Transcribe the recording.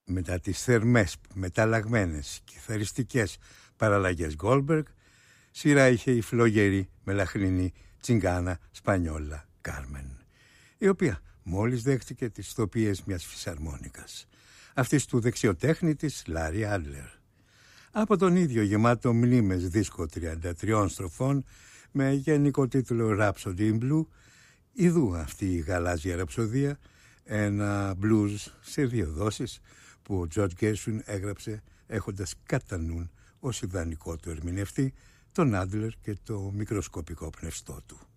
μετά τις θερμές, μεταλλαγμένες, κιθαριστικές παραλλαγές Goldberg, σειρά είχε η φλόγερη μελαχρινή τσιγκάνα σπανιόλα Κάρμεν, η οποία μόλις δέχτηκε τις ηθοποιίες μιας φυσαρμόνικας, αυτής του δεξιοτέχνη της Λάρι Άντλερ. Από τον ίδιο γεμάτο μνήμες δίσκο 33 στροφών με γενικό τίτλο Rhapsody in Blue, ιδού αυτή η γαλάζια ραψοδία, ένα blues σε 2 δόσεις που ο George Gershwin έγραψε έχοντας κατά νου ως ιδανικό του ερμηνευτή τον Άντλερ και το μικροσκοπικό πνευστό του.